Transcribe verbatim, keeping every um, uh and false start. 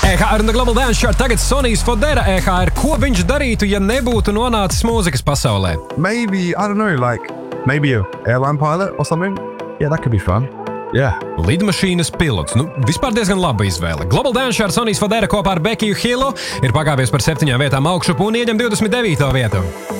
E H R un The Global Dance Chart, tagad Sonijs Fodera E H R. Ko viņš darītu, ja nebūtu nonācis mūzikas pasaulē? Maybe, I don't know, like, maybe an airline pilot or something? Yeah, that could be fun. Yeah. Lidmašīnas pilots. Nu, vispār diezgan laba izvēle. Global Dance Chart Sonijs Fodera kopā ar Bekiju Hillu ir pakāpies par septiņām vietām augšup un ieņem divdesmit devīto vietu.